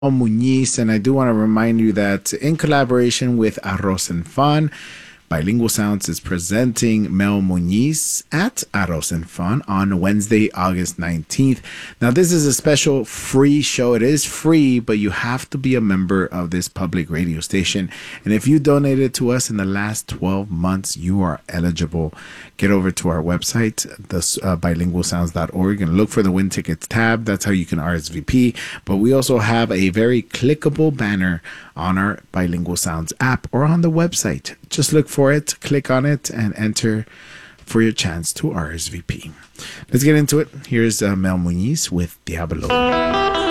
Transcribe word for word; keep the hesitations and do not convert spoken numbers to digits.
Muniz, and I do want to remind you that in collaboration with Arroz and Fun, Bilingual Sounds is presenting Mel Muniz at Arroz and Fun on Wednesday, August nineteenth. Now, this is a special free show. It is free, but you have to be a member of this public radio station. And if you donated to us in the last twelve months, you are eligible. Get over to our website, the uh, bilingual sounds dot org, and look for the Win Tickets tab. That's how you can R S V P. But we also have a very clickable banner on our Bilingual Sounds app or on the website. Just look for it, click on it, and enter for your chance to R S V P. Let's get into it. Here's uh, Mel Muniz with Diablo.